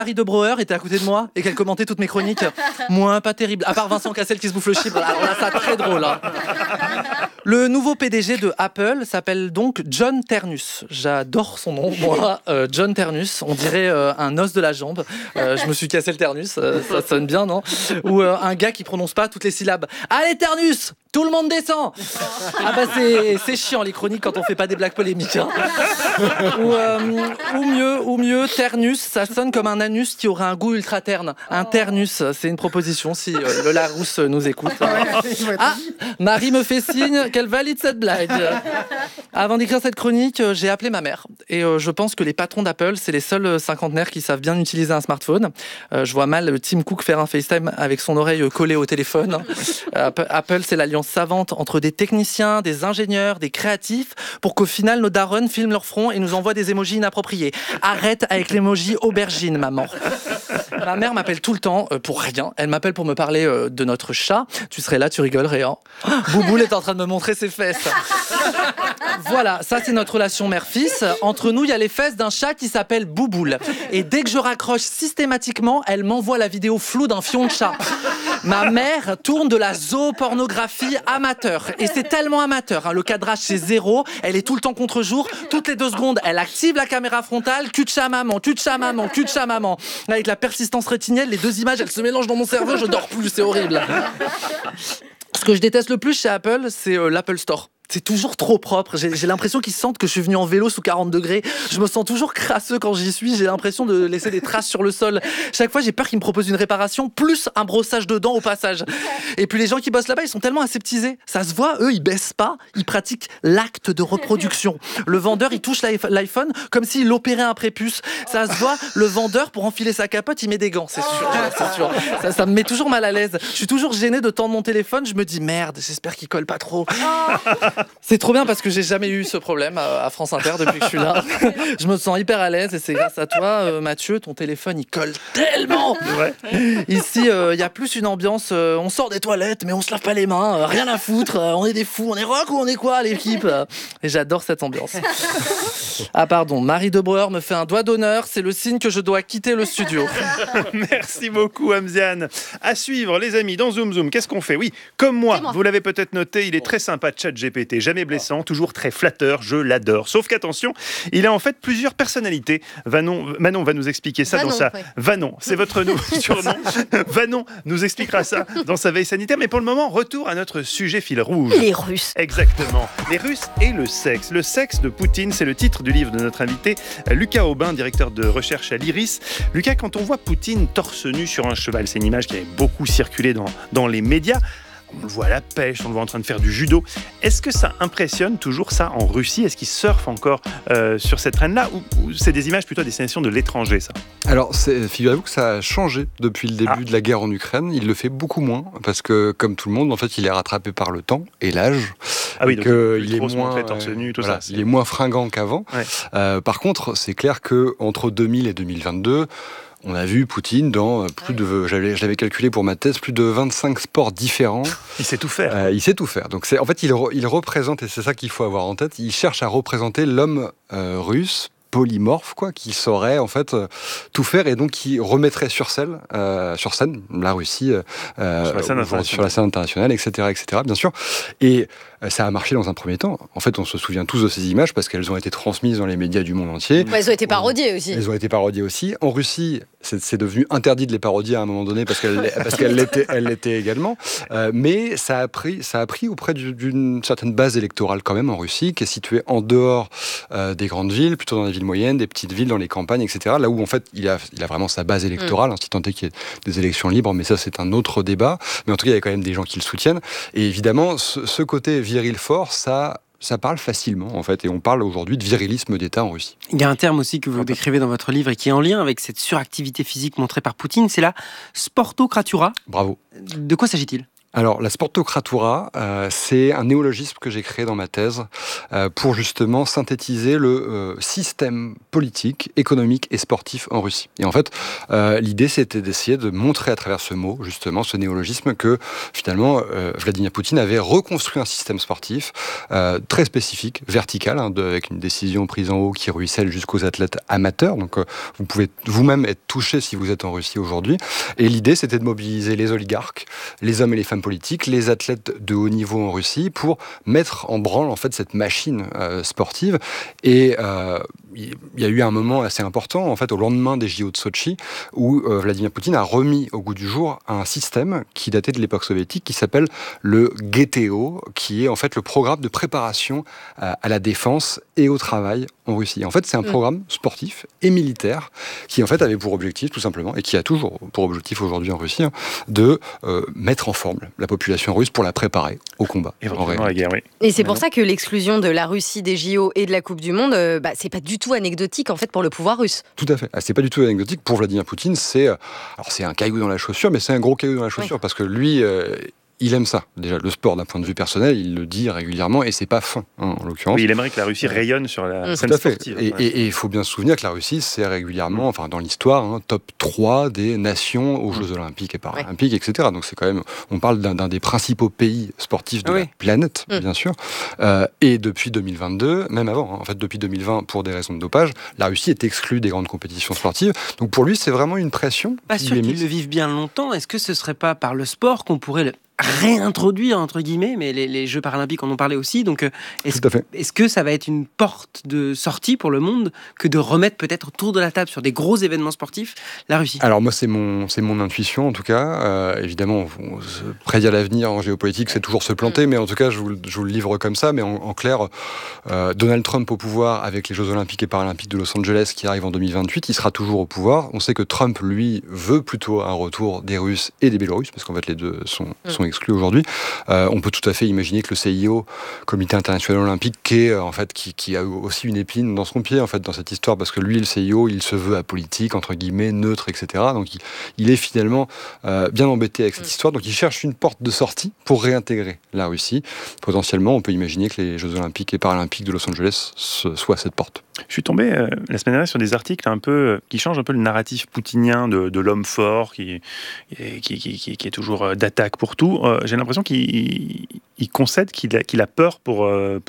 Marie de Brouwer était à côté de moi et qu'elle commentait toutes mes chroniques, moi, pas terrible. À part Vincent Cassel qui se bouffe le chibre, alors là, ça très drôle. Hein. Le nouveau PDG de Apple s'appelle donc John Ternus. J'adore son nom, moi, John Ternus. On dirait un os de la jambe. Je me suis cassé le Ternus, ça sonne bien, non? Ou un gars qui prononce pas toutes les syllabes. Allez, Ternus! Tout le monde descend. Ah bah c'est chiant les chroniques quand on fait pas des blagues polémiques. Hein. Ou mieux, Ternus, ça sonne comme un anus qui aurait un goût ultra terne. Un Ternus, c'est une proposition si le Larousse nous écoute. Ah, Marie me fait signe qu'elle valide cette blague. Avant d'écrire cette chronique, j'ai appelé ma mère. Et je pense que les patrons d'Apple, c'est les seuls cinquantenaires qui savent bien utiliser un smartphone. Je vois mal Tim Cook faire un FaceTime avec son oreille collée au téléphone. Apple, c'est l'alliance savante entre des techniciens, des ingénieurs, des créatifs, pour qu'au final, nos darons filment leur front et nous envoient des émojis inappropriés. Arrête avec l'émoji aubergine, maman. Ma mère m'appelle tout le temps pour rien. Elle m'appelle pour me parler de notre chat. Tu serais là, tu rigolerais. Hein. Bouboule est en train de me montrer ses fesses. Voilà, ça c'est notre relation mère-fils. Entre nous, il y a les fesses d'un chat qui s'appelle Bouboule. Et dès que je raccroche systématiquement, elle m'envoie la vidéo floue d'un fion de chat. Ma mère tourne de la zoopornographie amateur. Et c'est tellement amateur. Hein. Le cadrage, c'est 0. Elle est tout le temps contre-jour. Toutes les 2 secondes, elle active la caméra frontale. Cul de chat maman, cul de chat maman, cul de chat maman. Avec la persistance rétinienne, les 2 images, elles se mélangent dans mon cerveau. Je dors plus, c'est horrible. Ce que je déteste le plus chez Apple, c'est l'Apple Store. C'est toujours trop propre. J'ai l'impression qu'ils sentent que je suis venu en vélo sous 40 degrés. Je me sens toujours crasseux quand j'y suis. J'ai l'impression de laisser des traces sur le sol. Chaque fois, j'ai peur qu'ils me proposent une réparation plus un brossage de dents au passage. Et puis les gens qui bossent là-bas, ils sont tellement aseptisés. Ça se voit, eux, ils baissent pas. Ils pratiquent l'acte de reproduction. Le vendeur, il touche l'iPhone comme s'il opérait un prépuce. Ça se voit, le vendeur, pour enfiler sa capote, il met des gants. C'est sûr. Ça me met toujours mal à l'aise. Je suis toujours gênée de tendre mon téléphone. Je me dis, merde, j'espère qu'il colle pas trop. C'est trop bien parce que j'ai jamais eu ce problème à France Inter depuis que je suis là. Je me sens hyper à l'aise et c'est grâce à toi, Mathieu, ton téléphone il colle tellement. Ouais. Ici, il y a plus une ambiance, on sort des toilettes mais on se lave pas les mains, rien à foutre, on est des fous, on est rock ou on est quoi l'équipe? Et j'adore cette ambiance. Ah pardon, Marie de Brouwer me fait un doigt d'honneur, c'est le signe que je dois quitter le studio. Merci beaucoup Hamziane. À suivre les amis dans Zoom Zoom, qu'est-ce qu'on fait? Oui, comme moi, vous l'avez peut-être noté, il est très sympa ChatGPT, jamais blessant, toujours très flatteur, je l'adore. Sauf qu'attention, il a en fait plusieurs personnalités. Manon va nous expliquer ça Vanon, c'est votre surnom. Vanon nous expliquera ça dans sa veille sanitaire. Mais pour le moment, retour à notre sujet fil rouge. Les Russes. Exactement. Les Russes et le sexe. Le sexe de Poutine, c'est le titre du livre de notre invité Lucas Aubin, directeur de recherche à l'IRIS. Lucas, quand on voit Poutine torse nu sur un cheval, c'est une image qui avait beaucoup circulé dans les médias. On le voit à la pêche, on le voit en train de faire du judo. Est-ce que ça impressionne toujours ça en Russie? Est-ce qu'ils surfent encore sur cette traîne-là ou c'est des images plutôt à destination de l'étranger, ça? Alors, figurez-vous que ça a changé depuis le début de la guerre en Ukraine. Il le fait beaucoup moins parce que, comme tout le monde, en fait, il est rattrapé par le temps et l'âge. Ah oui, donc il est moins torse nu, tout ça. Il est moins fringant qu'avant. Ouais. Par contre, c'est clair que entre 2000 et 2022. On a vu Poutine dans plus de, je l'avais calculé pour ma thèse, plus de 25 sports différents. Il sait tout faire. Il sait tout faire. Donc en fait, il représente, et c'est ça qu'il faut avoir en tête, il cherche à représenter l'homme russe polymorphe, qui saurait en fait tout faire et donc qui remettrait sur scène la Russie sur la scène internationale, etc., bien sûr. Et ça a marché dans un premier temps. En fait, on se souvient tous de ces images parce qu'elles ont été transmises dans les médias du monde entier. Elles ont été parodiées aussi. Elles ont été parodiées aussi. En Russie, c'est devenu interdit de les parodier à un moment donné parce qu'elles l'étaient également. Mais ça a pris auprès d'une certaine base électorale quand même en Russie, qui est située en dehors des grandes villes, plutôt dans les villes moyennes, des petites villes, dans les campagnes, etc. Là où en fait il a vraiment sa base électorale, si tant est qu'il y ait des élections libres, mais ça c'est un autre débat. Mais en tout cas, il y a quand même des gens qui le soutiennent. Et évidemment, ce côté viril fort, ça parle facilement, en fait, et on parle aujourd'hui de virilisme d'État en Russie. Il y a un terme aussi que vous décrivez dans votre livre et qui est en lien avec cette suractivité physique montrée par Poutine, c'est la sportocratura. Bravo. De quoi s'agit-il ? Alors, la sportocratura, c'est un néologisme que j'ai créé dans ma thèse pour justement synthétiser le système politique, économique et sportif en Russie. Et en fait, l'idée, c'était d'essayer de montrer à travers ce mot, justement, ce néologisme, que finalement, Vladimir Poutine avait reconstruit un système sportif très spécifique, vertical, avec une décision prise en haut qui ruisselle jusqu'aux athlètes amateurs. Donc, vous pouvez vous-même être touché si vous êtes en Russie aujourd'hui. Et l'idée, c'était de mobiliser les oligarques, les hommes et les femmes politiques, les athlètes de haut niveau en Russie pour mettre en branle en fait cette machine sportive. Et il y a eu un moment assez important en fait au lendemain des JO de Sotchi où Vladimir Poutine a remis au goût du jour un système qui datait de l'époque soviétique qui s'appelle le GTO, qui est en fait le programme de préparation à la défense et au travail en Russie. En fait, c'est un programme sportif et militaire qui en fait avait pour objectif tout simplement, et qui a toujours pour objectif aujourd'hui en Russie, de mettre en forme la population russe pour la préparer au combat. Éventuellement la guerre, oui. Et c'est pour ça que l'exclusion de la Russie des JO et de la Coupe du Monde, c'est pas du tout anecdotique en fait pour le pouvoir russe. Tout à fait. C'est pas du tout anecdotique. Pour Vladimir Poutine, c'est un caillou dans la chaussure, mais c'est un gros caillou dans la chaussure parce que lui... il aime ça. Déjà, le sport, d'un point de vue personnel, il le dit régulièrement, et c'est pas fin, en l'occurrence. Oui, il aimerait que la Russie rayonne sur la scène sportive. Et il faut bien se souvenir que la Russie, c'est régulièrement, enfin, dans l'histoire, top 3 des nations aux Jeux Olympiques et Paralympiques, etc. Donc c'est quand même, on parle d'un des principaux pays sportifs de la planète, bien sûr. Et depuis 2022, même avant, en fait, depuis 2020, pour des raisons de dopage, la Russie est exclue des grandes compétitions sportives. Donc pour lui, c'est vraiment une pression. Pas sûr qu'il le vive bien longtemps. Est-ce que ce serait pas par le sport qu'on pourrait réintroduire entre guillemets, mais les Jeux paralympiques en ont parlé aussi, donc est-ce que ça va être une porte de sortie pour le monde que de remettre peut-être autour de la table sur des gros événements sportifs la Russie? Alors moi c'est mon intuition en tout cas, évidemment prédire l'avenir en géopolitique c'est toujours se planter, mais en tout cas je vous le livre comme ça, mais en clair Donald Trump au pouvoir avec les Jeux Olympiques et Paralympiques de Los Angeles qui arrivent en 2028, il sera toujours au pouvoir. On sait que Trump lui veut plutôt un retour des Russes et des Biélorusses parce qu'en fait les deux sont exclus aujourd'hui. On peut tout à fait imaginer que le CIO, Comité international olympique, qui a aussi une épine dans son pied en fait dans cette histoire, parce que lui, le CIO, il se veut apolitique, entre guillemets, neutre, etc. Donc il est finalement bien embêté avec cette histoire. Donc il cherche une porte de sortie pour réintégrer la Russie. Potentiellement, on peut imaginer que les Jeux Olympiques et Paralympiques de Los Angeles soient cette porte. Je suis tombé la semaine dernière sur des articles qui changent un peu le narratif poutinien de l'homme fort qui est toujours d'attaque pour tout. J'ai l'impression qu'il concède qu'il a peur pour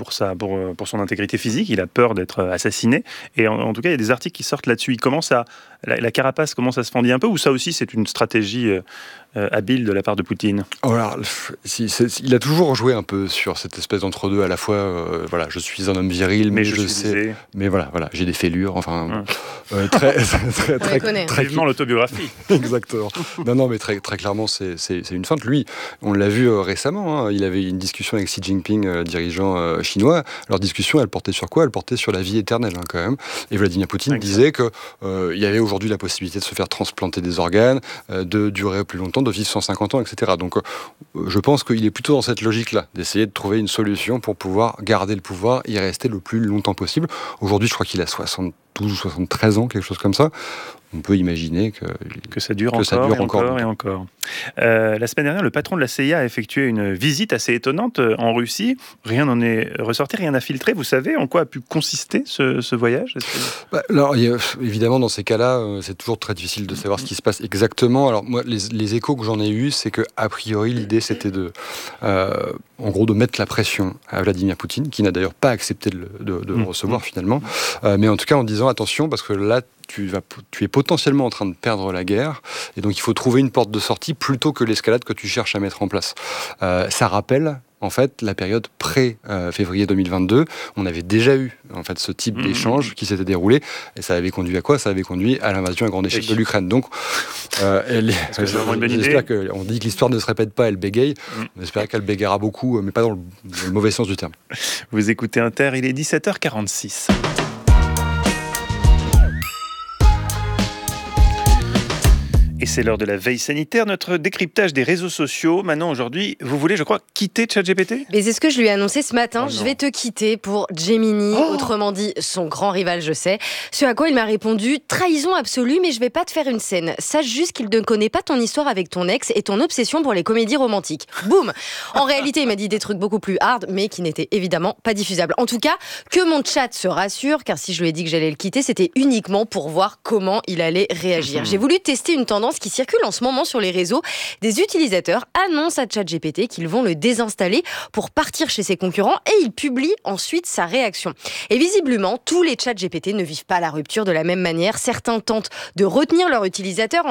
son intégrité physique, il a peur d'être assassiné. Et en tout cas, il y a des articles qui sortent là-dessus. La carapace commence à se fendir un peu, ou ça aussi c'est une stratégie habile de la part de Poutine? Alors, il a toujours joué un peu sur cette espèce d'entre-deux, à la fois, je suis un homme viril, mais je sais, mais voilà, j'ai des fêlures, très vivement l'autobiographie. Exactement. Non, mais très clairement, c'est une feinte. Lui, on l'a vu récemment, il avait une discussion avec Xi Jinping, dirigeant chinois. Leur discussion, elle portait sur quoi? Elle portait sur la vie éternelle, quand même. Et Vladimir Poutine disait que il y avait aujourd'hui la possibilité de se faire transplanter des organes, de durer plus longtemps, de vivre 150 ans, etc. Donc, je pense qu'il est plutôt dans cette logique-là, d'essayer de trouver une solution pour pouvoir garder le pouvoir et y rester le plus longtemps possible. Aujourd'hui, je crois qu'il a 72 ou 73 ans, quelque chose comme ça. On peut imaginer que ça dure encore et encore. La semaine dernière, le patron de la CIA a effectué une visite assez étonnante en Russie. Rien n'en est ressorti, rien n'a filtré. Vous savez en quoi a pu consister ce voyage? Alors, évidemment, dans ces cas-là, c'est toujours très difficile de savoir ce qui se passe exactement. Alors, moi, les échos que j'en ai eus, c'est qu'a priori, l'idée, c'était en gros, de mettre la pression à Vladimir Poutine, qui n'a d'ailleurs pas accepté de le recevoir finalement. Mais en tout cas, en disant attention, parce que là, tu es potentiellement en train de perdre la guerre, et donc il faut trouver une porte de sortie plutôt que l'escalade que tu cherches à mettre en place. Ça rappelle en fait la période pré-février 2022. On avait déjà eu en fait ce type d'échange qui s'était déroulé, et ça avait conduit à quoi? Ça avait conduit à l'invasion à grande échelle de l'Ukraine. Donc, est-ce que c'est vraiment une bonne idée? On dit que l'histoire ne se répète pas, elle bégaye. On espère qu'elle bégayera beaucoup, mais pas dans le mauvais sens du terme. Vous écoutez Inter, il est 17h46. Et c'est l'heure de la veille sanitaire, notre décryptage des réseaux sociaux. Maintenant, aujourd'hui, vous voulez, je crois, quitter ChatGPT ? Mais c'est ce que je lui ai annoncé ce matin. Je vais te quitter pour Gemini, autrement dit son grand rival, je sais. Ce à quoi il m'a répondu, trahison absolue, mais je vais pas te faire une scène. Sache juste qu'il ne connaît pas ton histoire avec ton ex et ton obsession pour les comédies romantiques. Boum. En réalité, il m'a dit des trucs beaucoup plus hard, mais qui n'étaient évidemment pas diffusables. En tout cas, que mon chat se rassure, car si je lui ai dit que j'allais le quitter, c'était uniquement pour voir comment il allait réagir. J'ai voulu tester une tendance qui circule en ce moment sur les réseaux. Des utilisateurs annoncent à ChatGPT qu'ils vont le désinstaller pour partir chez ses concurrents et ils publient ensuite sa réaction. Et visiblement, tous les ChatGPT ne vivent pas la rupture de la même manière. Certains tentent de retenir leurs utilisateurs